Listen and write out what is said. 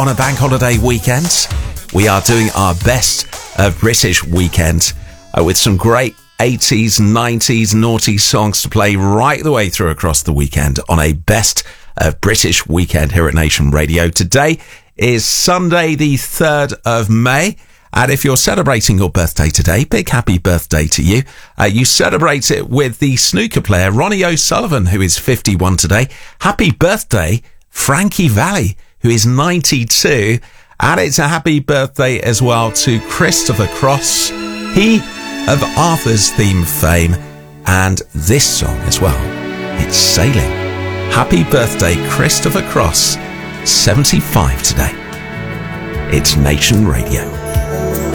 on a bank holiday weekend. We are doing our best of British weekend with some great 80s, 90s, naughty songs to play right the way through across the weekend on a best of British weekend here at Nation Radio. Today is Sunday, the 3rd of May. And if you're celebrating your birthday today, big happy birthday to you. You celebrate it with the snooker player, Ronnie O'Sullivan, who is 51 today. Happy birthday, Frankie Valli, who is 92. And it's a happy birthday as well to Christopher Cross, he of Arthur's Theme fame, and this song as well. It's Sailing. Happy birthday, Christopher Cross, 75 today. It's Nation Radio.